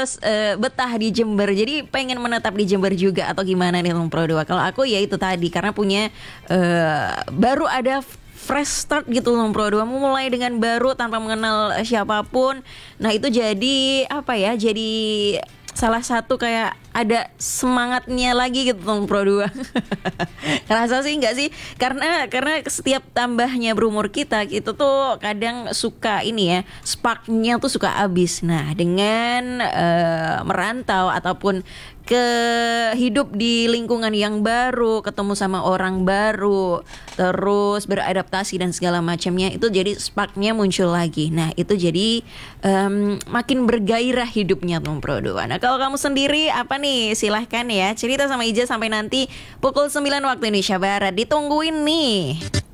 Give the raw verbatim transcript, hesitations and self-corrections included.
terus uh, betah di Jember. Jadi pengen menetap di Jember juga atau gimana nih Long Pro dua? Kalau aku ya itu tadi karena punya uh, baru ada fresh start gitu Long Pro dua, mulai dengan baru tanpa mengenal siapapun. Nah itu jadi apa ya? Jadi salah satu kayak ada semangatnya lagi gitu Long Pro dua. Rasa sih enggak sih? Karena karena setiap tambahnya berumur kita itu tuh kadang suka ini ya, sparknya tuh suka habis. Nah, dengan uh, merantau ataupun ke hidup di lingkungan yang baru, ketemu sama orang baru, terus beradaptasi dan segala macamnya, itu jadi sparknya muncul lagi. Nah, itu jadi um, makin bergairah hidupnya Long Pro dua. Nah, kalau kamu sendiri apa nih? Silahkan ya cerita sama Ija sampai nanti pukul sembilan waktu Indonesia Barat. Ditungguin nih.